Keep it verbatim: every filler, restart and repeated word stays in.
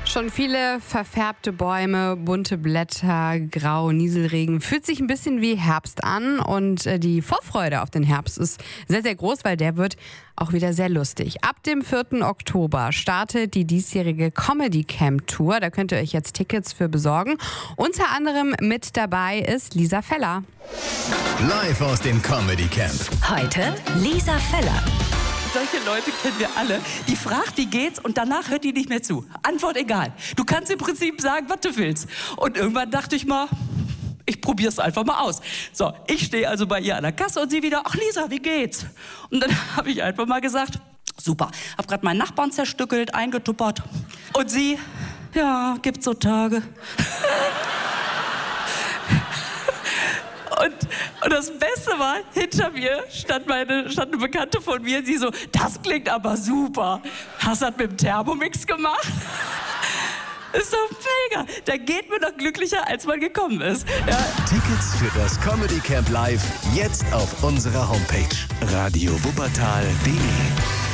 Schon viele verfärbte Bäume, bunte Blätter, grau, Nieselregen. Fühlt sich ein bisschen wie Herbst an und äh, die Vorfreude auf den Herbst ist sehr, sehr groß, weil der wird auch wieder sehr lustig. Ab dem vierten Oktober startet die diesjährige Comedy Camp Tour. Da könnt ihr euch jetzt Tickets für besorgen. Unter anderem mit dabei ist Lisa Feller. Live aus dem Comedy Camp. Heute Lisa Feller. Solche Leute kennen wir alle. Die fragt, wie geht's, und danach hört die nicht mehr zu. Antwort egal. Du kannst im Prinzip sagen, was du willst. Und irgendwann dachte ich mal, ich probier's einfach mal aus. So, ich stehe also bei ihr an der Kasse und sie wieder, ach Lisa, wie geht's? Und dann habe ich einfach mal gesagt, super. Hab gerade meinen Nachbarn zerstückelt, eingetuppert. Und sie, ja, gibt so Tage. Und, und das Beste war, hinter mir stand, meine, stand eine Bekannte von mir, sie so, das klingt aber super. Hast du das mit dem Thermomix gemacht? Ist doch mega. Da geht man doch glücklicher, als man gekommen ist. Ja. Tickets für das Comedy Camp Live jetzt auf unserer Homepage radio wuppertal punkt de.